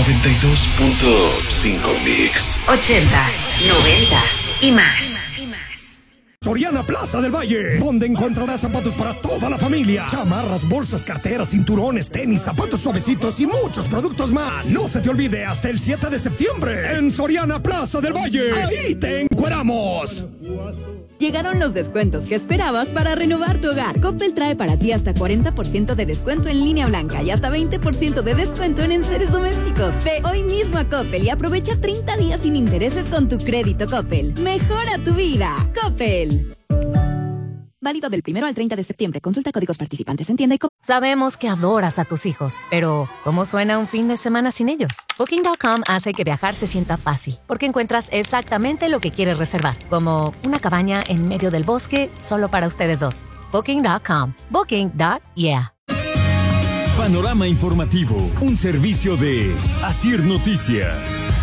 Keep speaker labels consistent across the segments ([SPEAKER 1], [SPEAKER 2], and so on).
[SPEAKER 1] 92.5 Mix.
[SPEAKER 2] 80s, 90s y más.
[SPEAKER 3] Soriana Plaza del Valle, donde encontrarás zapatos para toda la familia. Chamarras, bolsas, carteras, cinturones, tenis, zapatos suavecitos y muchos productos más. No se te olvide, hasta el 7 de septiembre, en Soriana Plaza del Valle. Ahí te encueramos.
[SPEAKER 4] Llegaron los descuentos que esperabas para renovar tu hogar. Coppel trae para ti hasta 40% de descuento en línea blanca y hasta 20% de descuento en enseres domésticos. Ve hoy mismo a Coppel y aprovecha 30 días sin intereses con tu crédito Coppel. Mejora tu vida. Coppel. Válido del 1 al 30 de septiembre. Consulta códigos participantes en tienda y
[SPEAKER 5] Sabemos que adoras a tus hijos, pero ¿cómo suena un fin de semana sin ellos? Booking.com hace que viajar se sienta fácil, porque encuentras exactamente lo que quieres reservar, como una cabaña en medio del bosque solo para ustedes dos. Booking.com. Booking.yeah.
[SPEAKER 6] Panorama informativo, un servicio de Asir Noticias.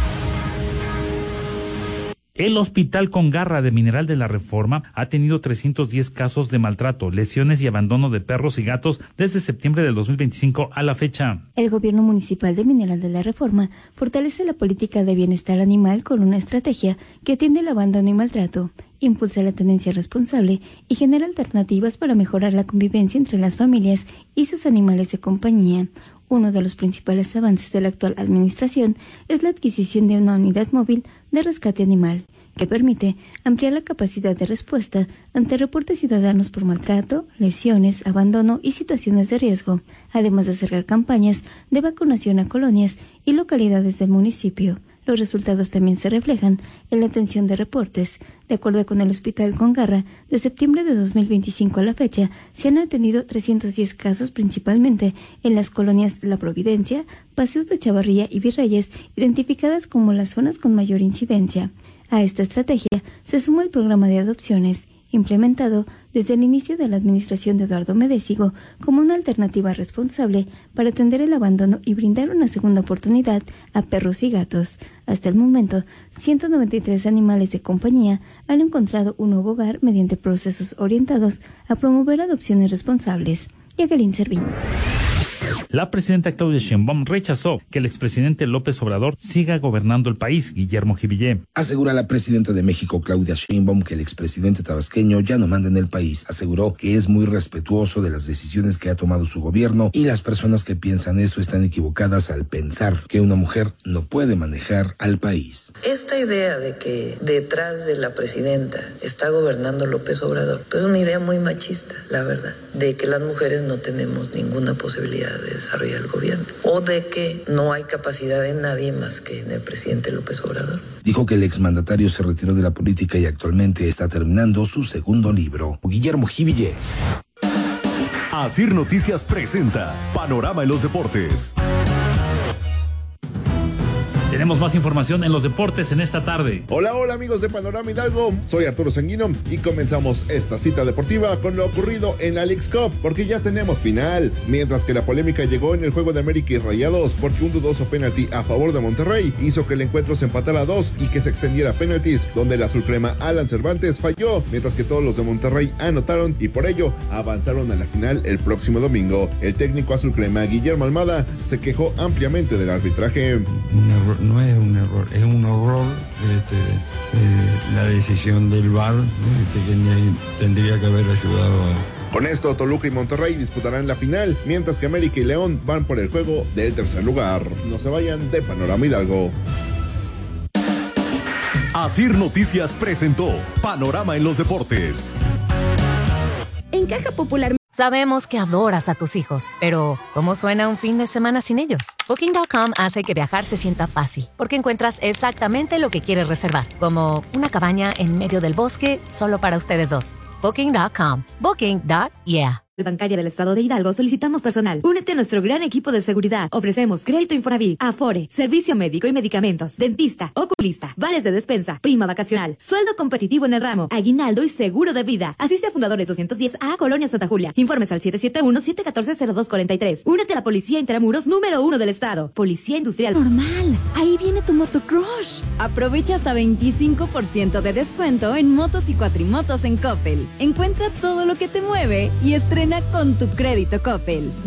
[SPEAKER 7] El Hospital Con Garra de Mineral de la Reforma ha tenido 310 casos de maltrato, lesiones y abandono de perros y gatos desde septiembre del 2025 a la fecha.
[SPEAKER 8] El gobierno municipal de Mineral de la Reforma fortalece la política de bienestar animal con una estrategia que atiende el abandono y maltrato, impulsa la tenencia responsable y genera alternativas para mejorar la convivencia entre las familias y sus animales de compañía. Uno de los principales avances de la actual administración es la adquisición de una unidad móvil de rescate animal, que permite ampliar la capacidad de respuesta ante reportes ciudadanos por maltrato, lesiones, abandono y situaciones de riesgo, además de cerrar campañas de vacunación a colonias y localidades del municipio. Los resultados también se reflejan en la atención de reportes. De acuerdo con el Hospital Con Garra, de septiembre de 2025 a la fecha, se han atendido 310 casos principalmente en las colonias La Providencia, Paseos de Chavarría y Virreyes, identificadas como las zonas con mayor incidencia. A esta estrategia se suma el programa de adopciones, implementado desde el inicio de la administración de Eduardo Medésigo como una alternativa responsable para atender el abandono y brindar una segunda oportunidad a perros y gatos. Hasta el momento, 193 animales de compañía han encontrado un nuevo hogar mediante procesos orientados a promover adopciones responsables. Jacqueline Servín.
[SPEAKER 7] La presidenta Claudia Sheinbaum rechazó que el expresidente López Obrador siga gobernando el país. Guillermo Jivillé.
[SPEAKER 9] Asegura la presidenta de México, Claudia Sheinbaum, que el expresidente tabasqueño ya no manda en el país. Aseguró que es muy respetuoso de las decisiones que ha tomado su gobierno y las personas que piensan eso están equivocadas al pensar que una mujer no puede manejar al país.
[SPEAKER 10] Esta idea de que detrás de la presidenta está gobernando López Obrador, pues es una idea muy machista, la verdad, de que las mujeres no tenemos ninguna posibilidad de desarrollar el gobierno, o de que no hay capacidad en nadie más que en el presidente López Obrador.
[SPEAKER 9] Dijo que el exmandatario se retiró de la política y actualmente está terminando su segundo libro. Guillermo Jivillé.
[SPEAKER 6] Asir Noticias presenta Panorama en los Deportes.
[SPEAKER 7] Tenemos más información en los deportes en esta tarde.
[SPEAKER 11] Hola amigos de Panorama Hidalgo, soy Arturo Sanguino y comenzamos esta cita deportiva con lo ocurrido en la Leagues Cup, porque ya tenemos final, mientras que la polémica llegó en el juego de América y Rayados, porque un dudoso penalti a favor de Monterrey hizo que el encuentro se empatara a 2 y que se extendiera a penaltis, donde el azulcrema Alan Cervantes falló, mientras que todos los de Monterrey anotaron y por ello avanzaron a la final el próximo domingo. El técnico azulcrema Guillermo Almada se quejó ampliamente del arbitraje.
[SPEAKER 12] No es un error, es un horror la decisión del VAR, que tendría que haber ayudado a...
[SPEAKER 11] Con esto, Toluca y Monterrey disputarán la final, mientras que América y León van por el juego del tercer lugar. No se vayan de Panorama Hidalgo.
[SPEAKER 6] Asir Noticias presentó Panorama en los Deportes.
[SPEAKER 4] En Caja Popular.
[SPEAKER 5] Sabemos que adoras a tus hijos, pero ¿cómo suena un fin de semana sin ellos? Booking.com hace que viajar se sienta fácil, porque encuentras exactamente lo que quieres reservar, como una cabaña en medio del bosque solo para ustedes dos. Booking.com. Booking.yeah.
[SPEAKER 13] Bancaria del Estado de Hidalgo solicitamos personal. Únete a nuestro gran equipo de seguridad. Ofrecemos crédito Infonavit, Afore, servicio médico y medicamentos, dentista, oculista, vales de despensa, prima vacacional, sueldo competitivo en el ramo, aguinaldo y seguro de vida. Asiste a Fundadores 210 A, Colonia Santa Julia. Informes al 771-714-0243. Únete a la Policía Intramuros número 1 del Estado. Policía Industrial.
[SPEAKER 4] Normal. Ahí viene tu motocrush. Aprovecha hasta 25% de descuento en motos y cuatrimotos en Coppel. Encuentra todo lo que te mueve y estrena con tu crédito Coppel.